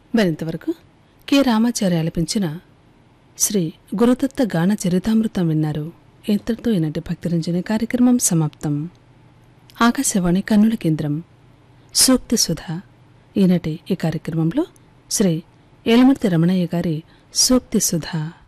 మరింతవరకు K Ramacharya ఆలపించిన శ్రీ గురుదత్త గాన చరితామృతం విన్నారు. ఇంతటితో ఈనాటి భక్తిరంజని కార్యక్రమం సమాప్తం. ఆకాశవాణి కర్నూలు కేంద్రం. సూక్తి సుధ. ఈనాటి ఈ కార్యక్రమంలో శ్రీ ఏలమర్తి రమణయ్య గారి సూక్తి సుధ